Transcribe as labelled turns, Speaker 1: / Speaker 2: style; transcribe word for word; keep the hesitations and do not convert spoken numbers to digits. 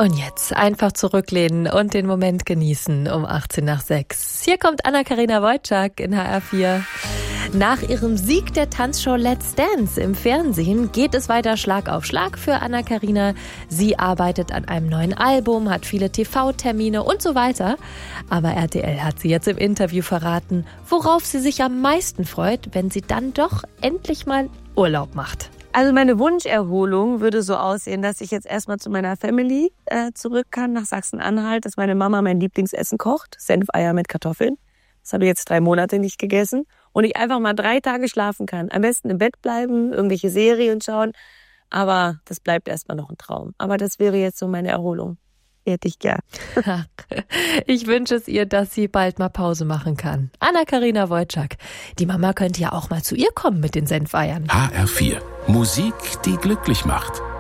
Speaker 1: Und jetzt einfach zurücklehnen und den Moment genießen um achtzehn nach sechs. Hier kommt Anna-Karina Wojcik in H R vier. Nach ihrem Sieg der Tanzshow Let's Dance im Fernsehen geht es weiter Schlag auf Schlag für Anna-Karina. Sie arbeitet an einem neuen Album, hat viele T V-Termine und so weiter. Aber R T L hat sie jetzt im Interview verraten, worauf sie sich am meisten freut, wenn sie dann doch endlich mal Urlaub macht.
Speaker 2: Also meine Wunscherholung würde so aussehen, dass ich jetzt erstmal zu meiner Family äh, zurück kann, nach Sachsen-Anhalt, dass meine Mama mein Lieblingsessen kocht, Senfeier mit Kartoffeln. Das habe ich jetzt drei Monate nicht gegessen. Und ich einfach mal drei Tage schlafen kann. Am besten im Bett bleiben, irgendwelche Serien schauen. Aber das bleibt erstmal noch ein Traum. Aber das wäre jetzt so meine Erholung. Hätte ich gern.
Speaker 1: Ich wünsche es ihr, dass sie bald mal Pause machen kann. Anna-Karina Wojcik. Die Mama könnte ja auch mal zu ihr kommen mit den Senfeiern.
Speaker 3: H R vier. Musik, die glücklich macht.